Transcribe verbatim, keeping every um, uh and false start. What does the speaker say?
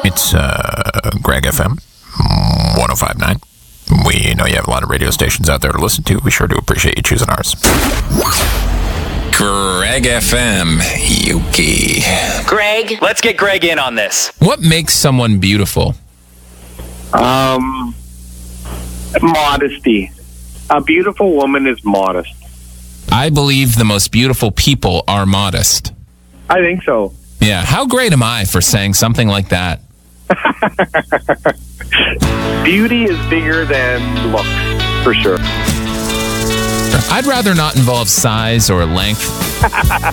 It's uh, Greg F M one oh five point nine. We know you have a lot of radio stations out there to listen to. We sure do appreciate you choosing ours. Greg F M, Yuki. Greg, let's get Greg in on this. What makes someone beautiful? Um, modesty. A beautiful woman is modest. I believe the most beautiful people are modest. I think so. Yeah, how great am I for saying something like that? Beauty is bigger than looks, for sure. I'd rather not involve size or length.